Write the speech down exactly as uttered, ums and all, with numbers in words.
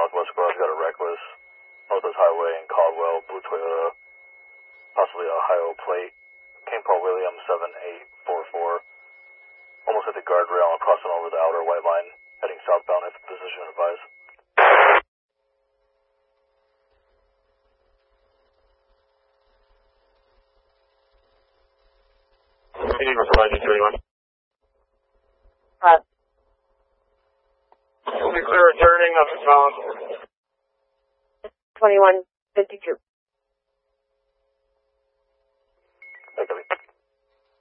Northwest Garage got a reckless. Northwest Highway in Caldwell, blue Toyota, possibly a Ohio plate. King Paul William seven eight four four. Almost at the guardrail and crossing over the outer white line, heading southbound if position advised. Any reply to twenty-one? Uh, Clear returning of the phone. twenty-one fifty-two.